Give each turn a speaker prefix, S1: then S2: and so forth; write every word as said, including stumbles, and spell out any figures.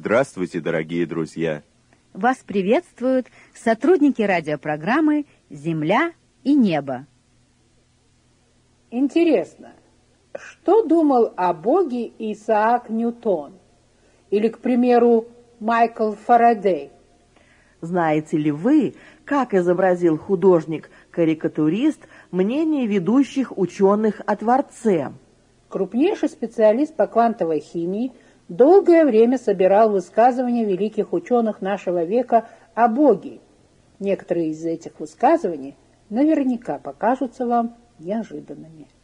S1: Здравствуйте, дорогие друзья!
S2: Вас приветствуют сотрудники радиопрограммы «Земля и небо».
S3: Интересно, что думал о Боге Исаак Ньютон? Или, к примеру, Майкл Фарадей?
S4: Знаете ли вы, как изобразил художник-карикатурист мнение ведущих ученых о Творце?
S3: Крупнейший специалист по квантовой химии долгое время собирал высказывания великих ученых нашего века о Боге. Некоторые из этих высказываний наверняка покажутся вам неожиданными.